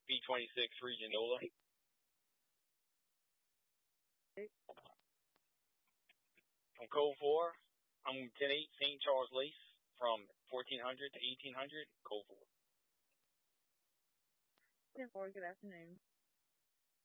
B-26 Region NOLA. From Code 4, I'm 10-8 St. Charles Lace from 1400 to 1800, Code 4. 10-4, good afternoon.